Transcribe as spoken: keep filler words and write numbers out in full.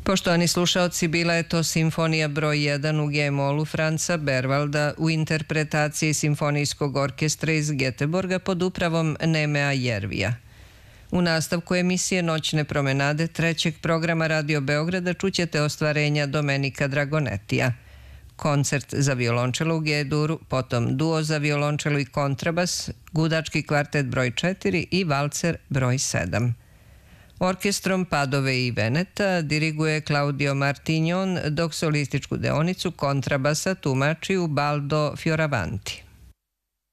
Poštovani slušaoci, bila je to simfonija broj jedan u G-molu Franca Berwalda u interpretaciji Simfonijskog orkestra iz Göteborga pod upravom Nemea Jervija. U nastavku emisije Noćne promenade trećeg programa Radio Beograda čućete ostvarenja Domenika Dragonetija. Koncert za violončelo u G-duru, potom duo za violončelo i kontrabas, gudački kvartet broj četiri i valcer broj sedam. Orkestrom Padove i Veneta diriguje Claudio Martignon, dok solističku deonicu kontrabasa tumači Ubaldo Fioravanti.